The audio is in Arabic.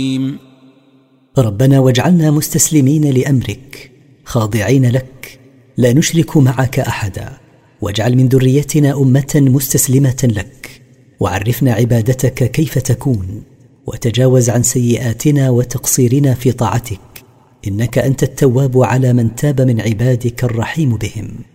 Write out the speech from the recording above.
ربنا واجعلنا مستسلمين لأمرك خاضعين لك لا نشرك معك أحدا، واجعل من ذريتنا أمة مستسلمة لك، وعرفنا عبادتك كيف تكون، وتجاوز عن سيئاتنا وتقصيرنا في طاعتك، إنك أنت التواب على من تاب من عبادك الرحيم بهم.